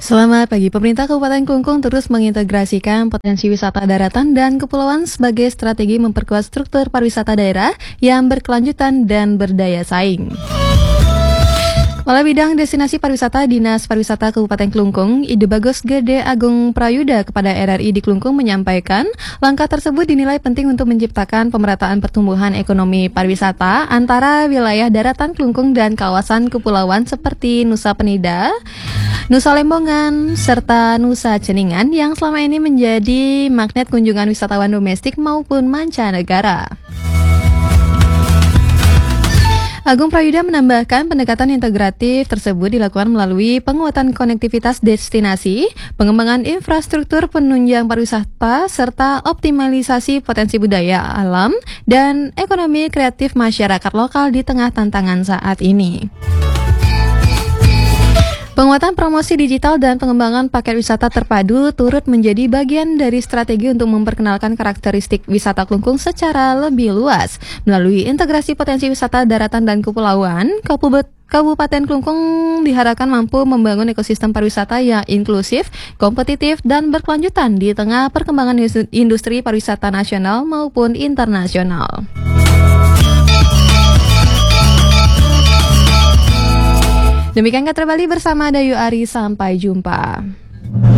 Selamat pagi. Pemerintah Kabupaten Klungkung terus mengintegrasikan potensi wisata daratan dan kepulauan sebagai strategi memperkuat struktur pariwisata daerah yang berkelanjutan dan berdaya saing. Kepala Bidang Destinasi Pariwisata Dinas Pariwisata Kabupaten Klungkung, Ide Bagus Gede Agung Prayuda kepada RRI di Klungkung menyampaikan, langkah tersebut dinilai penting untuk menciptakan pemerataan pertumbuhan ekonomi pariwisata antara wilayah daratan Klungkung dan kawasan kepulauan seperti Nusa Penida, Nusa Lembongan, serta Nusa Ceningan yang selama ini menjadi magnet kunjungan wisatawan domestik maupun mancanegara. Agung Prayuda menambahkan pendekatan integratif tersebut dilakukan melalui penguatan konektivitas destinasi, pengembangan infrastruktur penunjang pariwisata, serta optimalisasi potensi budaya alam dan ekonomi kreatif masyarakat lokal di tengah tantangan saat ini. Penguatan promosi digital dan pengembangan paket wisata terpadu turut menjadi bagian dari strategi untuk memperkenalkan karakteristik wisata Klungkung secara lebih luas. Melalui integrasi potensi wisata daratan dan kepulauan, Kabupaten Klungkung diharapkan mampu membangun ekosistem pariwisata yang inklusif, kompetitif, dan berkelanjutan di tengah perkembangan industri pariwisata nasional maupun internasional. Demikian Katra Bali bersama Dayu Ari, sampai jumpa.